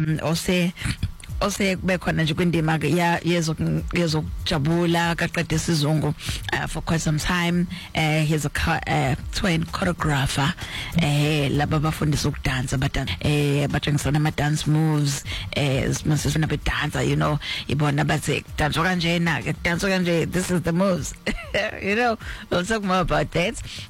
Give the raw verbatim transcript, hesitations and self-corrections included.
um ose ose kube khona nje kwindima ya yezo yezokujabula kaqede isizungu uh, for quite some time. Uh, he's a uh, trained choreographer eh laba bafundisa ukudansa badan eh batshengisana ama dance moves eh masifuna be dancer, you know, ibona bathi dansa kanjena ke dansa kanje, this is the moves. You know, we'll talk more about that.